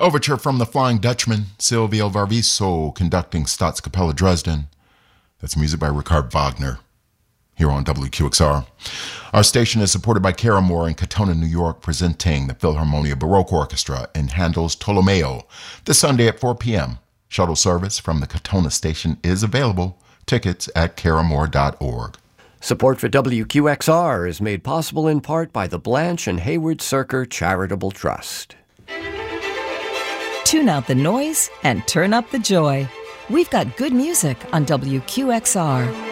Overture from the Flying Dutchman, Silvio Varviso conducting Staatskapelle Dresden. That's music by Richard Wagner here on WQXR. Our station is supported by Caramore in Katona, New York, presenting the Philharmonia Baroque Orchestra in Handel's Tolomeo this Sunday at 4 p.m. Shuttle service from the Katona station is available. Tickets at caramore.org. Support for WQXR is made possible in part by the Blanche and Hayward Cirker Charitable Trust. Tune out the noise and turn up the joy. We've got good music on WQXR.